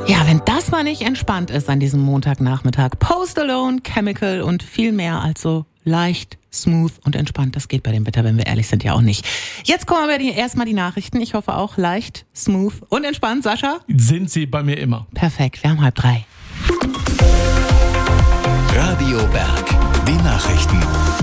Ja, wenn das mal nicht entspannt ist an diesem Montagnachmittag. Post Alone, Chemical und viel mehr als so leicht, smooth und entspannt. Das geht bei dem Wetter, wenn wir ehrlich sind, ja auch nicht. Jetzt kommen wir erstmal die Nachrichten. Ich hoffe auch leicht, smooth und entspannt. Sascha? Sind sie bei mir immer. Perfekt, wir haben 2:30. Radio Berg, die Nachrichten.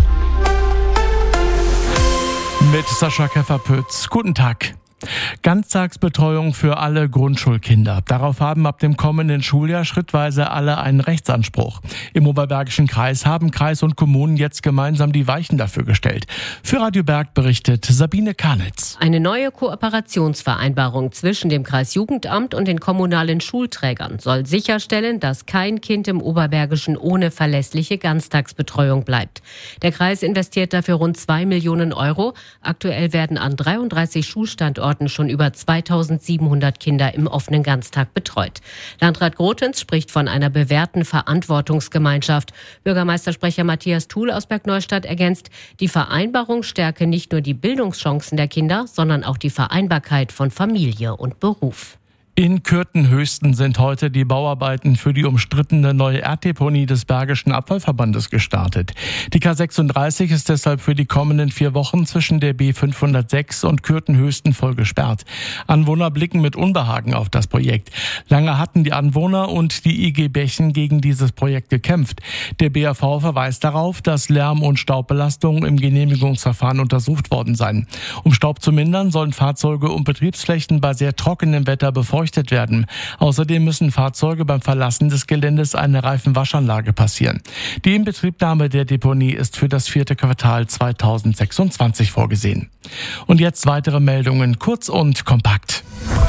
Mit Sascha Keffer-Pütz. Guten Tag. Ganztagsbetreuung für alle Grundschulkinder. Darauf haben ab dem kommenden Schuljahr schrittweise alle einen Rechtsanspruch. Im Oberbergischen Kreis haben Kreis und Kommunen jetzt gemeinsam die Weichen dafür gestellt. Für Radio Berg berichtet Sabine Karnitz. Eine neue Kooperationsvereinbarung zwischen dem Kreisjugendamt und den kommunalen Schulträgern soll sicherstellen, dass kein Kind im Oberbergischen ohne verlässliche Ganztagsbetreuung bleibt. Der Kreis investiert dafür rund 2 Millionen Euro. Aktuell werden an 33 Schulstandorten schon über 2700 Kinder im offenen Ganztag betreut. Landrat Grotens spricht von einer bewährten Verantwortungsgemeinschaft. Bürgermeistersprecher Matthias Thuhl aus Bergneustadt ergänzt, die Vereinbarung stärke nicht nur die Bildungschancen der Kinder, sondern auch die Vereinbarkeit von Familie und Beruf. In Kürtenhöchsten sind heute die Bauarbeiten für die umstrittene neue Erddeponie des Bergischen Abfallverbandes gestartet. Die K36 ist deshalb für die kommenden 4 Wochen zwischen der B506 und Kürtenhöchsten voll gesperrt. Anwohner blicken mit Unbehagen auf das Projekt. Lange hatten die Anwohner und die IG Bächen gegen dieses Projekt gekämpft. Der BAV verweist darauf, dass Lärm- und Staubbelastungen im Genehmigungsverfahren untersucht worden seien. Um Staub zu mindern, sollen Fahrzeuge und Betriebsflächen bei sehr trockenem Wetter befeuchtet werden. Außerdem müssen Fahrzeuge beim Verlassen des Geländes eine Reifenwaschanlage passieren. Die Inbetriebnahme der Deponie ist für das 4. Quartal 2026 vorgesehen. Und jetzt weitere Meldungen, kurz und kompakt.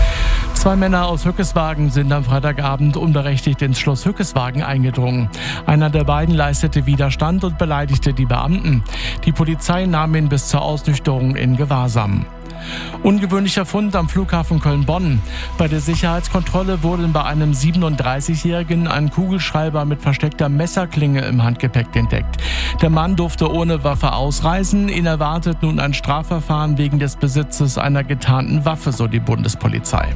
2 Männer aus Hückeswagen sind am Freitagabend unberechtigt ins Schloss Hückeswagen eingedrungen. Einer der beiden leistete Widerstand und beleidigte die Beamten. Die Polizei nahm ihn bis zur Ausnüchterung in Gewahrsam. Ungewöhnlicher Fund am Flughafen Köln-Bonn. Bei der Sicherheitskontrolle wurde bei einem 37-Jährigen ein Kugelschreiber mit versteckter Messerklinge im Handgepäck entdeckt. Der Mann durfte ohne Waffe ausreisen. Ihn erwartet nun ein Strafverfahren wegen des Besitzes einer getarnten Waffe, so die Bundespolizei.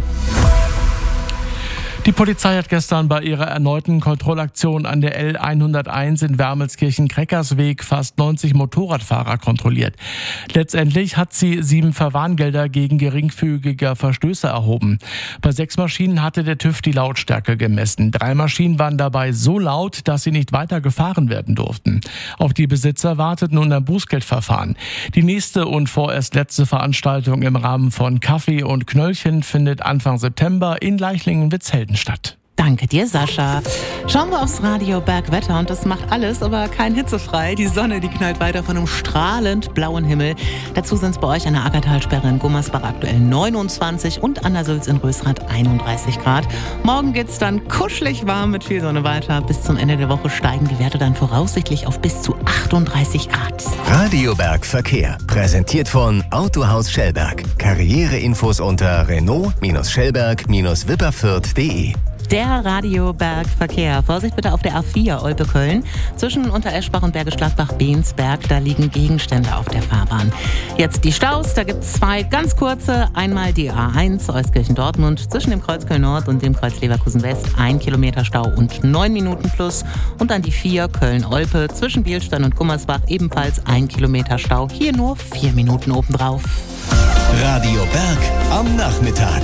Die Polizei hat gestern bei ihrer erneuten Kontrollaktion an der L101 in Wermelskirchen-Kreckersweg fast 90 Motorradfahrer kontrolliert. Letztendlich hat sie 7 Verwarngelder gegen geringfügige Verstöße erhoben. Bei 6 Maschinen hatte der TÜV die Lautstärke gemessen. 3 Maschinen waren dabei so laut, dass sie nicht weiter gefahren werden durften. Auf die Besitzer wartet nun ein Bußgeldverfahren. Die nächste und vorerst letzte Veranstaltung im Rahmen von Kaffee und Knöllchen findet Anfang September in Leichlingen-Witzhelden statt. Danke dir, Sascha. Schauen wir aufs Radio Bergwetter und das macht alles, aber kein hitzefrei. Die Sonne, die knallt weiter von einem strahlend blauen Himmel. Dazu sind es bei euch an der Aggertalsperre in Gummersbach aktuell 29 und an der Sülz in Rösrath 31 Grad. Morgen geht's dann kuschelig warm mit viel Sonne weiter. Bis zum Ende der Woche steigen die Werte dann voraussichtlich auf bis zu 38 Grad. Radio Berg Verkehr, präsentiert von Autohaus Schellberg. Karriereinfos unter Renault-Schellberg-Wipperfürth.de. Der Radio Berg Verkehr. Vorsicht bitte auf der A4 Olpe-Köln. Zwischen Untereschbach und Bergisch Gladbach-Bensberg, da liegen Gegenstände auf der Fahrbahn. Jetzt die Staus, da gibt es 2 ganz kurze. Einmal die A1 Euskirchen-Dortmund zwischen dem Kreuz Köln-Nord und dem Kreuz Leverkusen-West. 1 Kilometer Stau und 9 Minuten plus. Und dann die 4 Köln-Olpe zwischen Bielstein und Gummersbach ebenfalls 1 Kilometer Stau. Hier nur 4 Minuten obendrauf. Radio Berg am Nachmittag.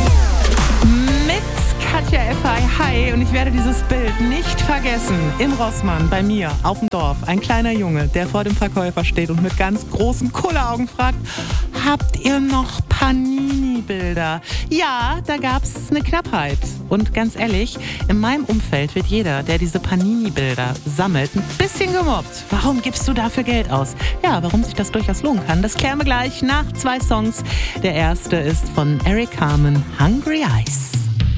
Katja F.I. Hi, und ich werde dieses Bild nicht vergessen. Im Rossmann, bei mir, auf dem Dorf, ein kleiner Junge, der vor dem Verkäufer steht und mit ganz großen Kulleraugen fragt, habt ihr noch Panini-Bilder? Ja, da gab's eine Knappheit. Und ganz ehrlich, in meinem Umfeld wird jeder, der diese Panini-Bilder sammelt, ein bisschen gemobbt. Warum gibst du dafür Geld aus? Ja, warum sich das durchaus lohnen kann, das klären wir gleich nach 2 Songs. Der erste ist von Eric Carmen, Hungry Eyes.